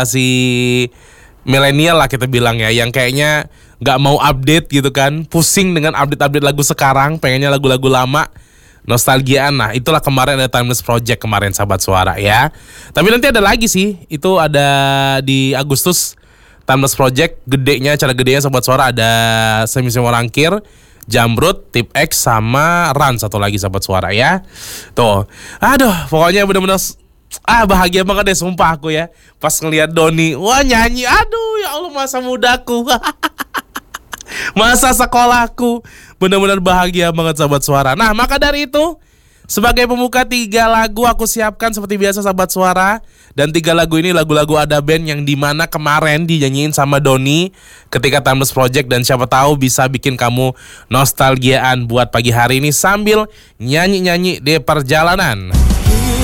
generasi milenial lah kita bilang ya, yang kayaknya nggak mau update gitu kan, pusing dengan update lagu sekarang, pengennya lagu-lagu lama, nostalgiaan. Nah itulah kemarin ada Timeless Project kemarin sahabat suara ya. Tapi nanti ada lagi sih, itu ada di Agustus Timeless Project, acara gedenya sahabat suara, ada Semi Rangkir, Jamrut, Tip X sama Ran satu lagi sahabat suara ya. Tuh, aduh pokoknya bener-bener bahagia banget deh sumpah aku ya pas ngelihat Doni, wah nyanyi, aduh ya Allah masa mudaku. Masa sekolahku, benar-benar bahagia banget sahabat suara. Nah maka dari itu, sebagai pembuka 3 lagu aku siapkan seperti biasa sahabat suara. Dan 3 lagu ini lagu-lagu ada band yang dimana kemarin dinyanyiin sama Doni ketika Timeless Project. Dan siapa tahu bisa bikin kamu nostalgiaan buat pagi hari ini sambil nyanyi-nyanyi di perjalanan.